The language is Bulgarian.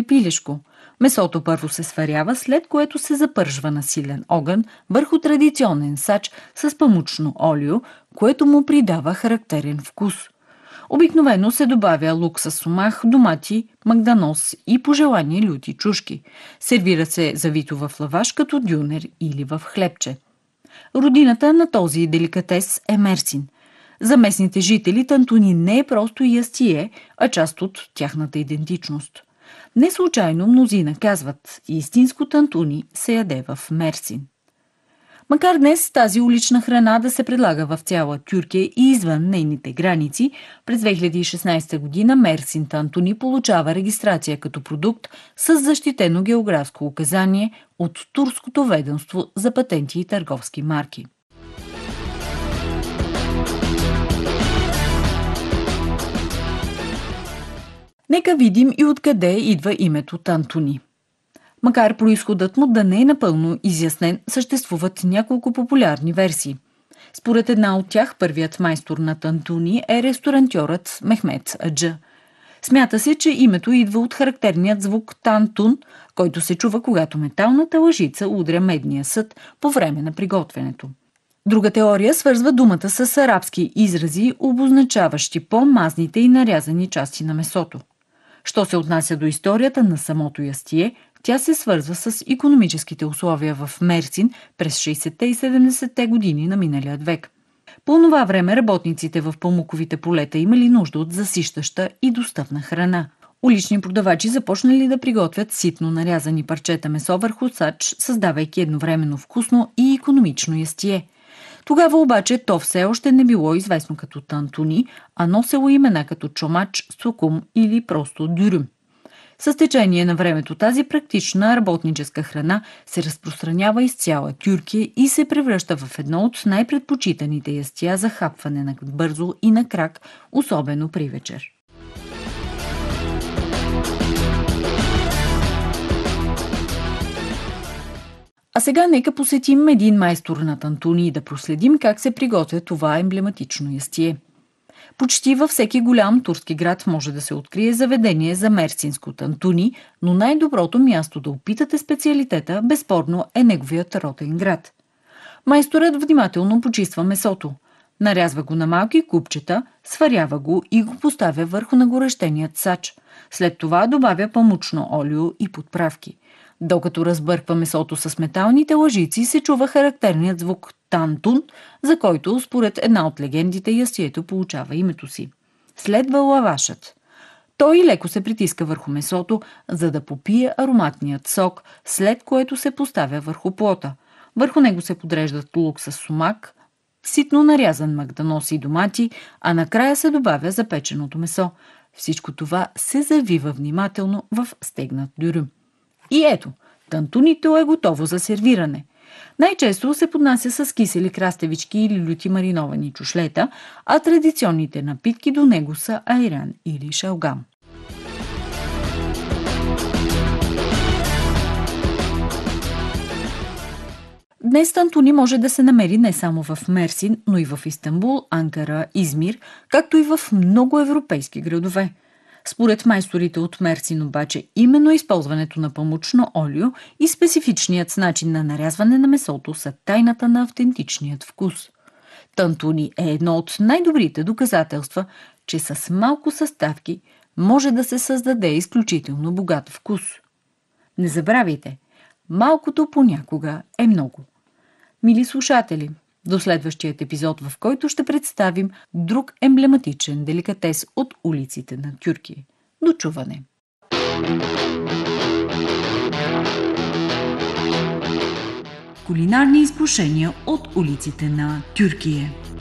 или пилешко. Месото първо се сварява, след което се запържва на силен огън върху традиционен сач с памучно олио, което му придава характерен вкус. Обикновено се добавя лук със сумах, домати, магданоз и по желание люти чушки. Сервира се завито в лаваш като дюнер или в хлебче. Родината на този деликатес е Мерсин. За местните жители тантуни не е просто ястие, а част от тяхната идентичност. Не случайно мнозина казват, истинско тантуни се яде в Мерсин. Макар днес тази улична храна да се предлага в цяла Тюркия и извън нейните граници, през 2016 година Мерсин тантуни получава регистрация като продукт с защитено географско указание от турското ведомство за патенти и търговски марки. Нека видим и откъде идва името тантуни. Макар произходът му да не е напълно изяснен, съществуват няколко популярни версии. Според една от тях, първият майстор на тантуни е ресторантьорът Мехмет Аджа. Смята се, че името идва от характерният звук тантун, който се чува, когато металната лъжица удря медния съд по време на приготвянето. Друга теория свързва думата с арабски изрази, обозначаващи по-мазните и нарязани части на месото. Що се отнася до историята на самото ястие, тя се свързва с икономическите условия в Мерсин през 60-те и 70-те години на миналия век. По това време работниците в памуковите полета имали нужда от засищаща и достъпна храна. Улични продавачи започнали да приготвят ситно нарязани парчета месо върху сач, създавайки едновременно вкусно и икономично ястие. Тогава обаче то все още не било известно като тантуни, а носило имена като чомач, сукум или просто дюрюм. С течение на времето тази практична работническа храна се разпространява из цяла Тюркия и се превръща в едно от най-предпочитаните ястия за хапване на бързо и на крак, особено при вечер. А сега нека посетим един майстор на тантуни и да проследим как се приготвя това емблематично ястие. Почти във всеки голям турски град може да се открие заведение за мерсинско тантуни, но най-доброто място да опитате специалитета безспорно е неговият роден град. Майсторът внимателно почиства месото, нарязва го на малки купчета, сварява го и го поставя върху нагорещеният сач. След това добавя памучно олио и подправки. Докато разбърква месото с металните лъжици, се чува характерният звук тантун, за който според една от легендите ястието получава името си. Следва лавашът. Той леко се притиска върху месото, за да попие ароматният сок, след което се поставя върху плота. Върху него се подреждат лук с сумак, ситно нарязан магданоз и домати, а накрая се добавя запеченото месо. Всичко това се завива внимателно в стегнат дюрюм. И ето, тантунито е готово за сервиране. Най-често се поднася с кисели краставички или люти мариновани чушлета, а традиционните напитки до него са айран или шалгам. Днес тантуни може да се намери не само в Мерсин, но и в Истанбул, Анкара, Измир, както и в много европейски градове. Според майсторите от Мерсин обаче, именно използването на памучно олио и специфичният начин на нарязване на месото са тайната на автентичният вкус. Тантуни е едно от най-добрите доказателства, че с малко съставки може да се създаде изключително богат вкус. Не забравяйте, малкото понякога е много. Мили слушатели, до следващият епизод, в който ще представим друг емблематичен деликатес от улиците на Тюркия. До чуване! Кулинарни изкушения от улиците на Тюркия.